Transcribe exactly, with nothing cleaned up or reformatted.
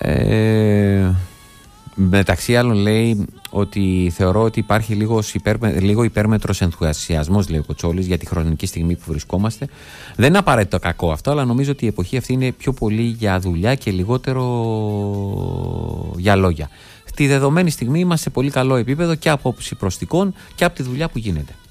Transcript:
Ε, μεταξύ άλλων λέει ότι θεωρώ ότι υπάρχει λίγος υπέρ, λίγο υπέρμετρος ενθουσιασμός, λέει ο Κοτσόλης, για τη χρονική στιγμή που βρισκόμαστε. Δεν είναι απαραίτητο κακό αυτό, αλλά νομίζω ότι η εποχή αυτή είναι πιο πολύ για δουλειά και λιγότερο για λόγια. Στη δεδομένη στιγμή είμαστε σε πολύ καλό επίπεδο και από άποψη προστικών και από τη δουλειά που γίνεται.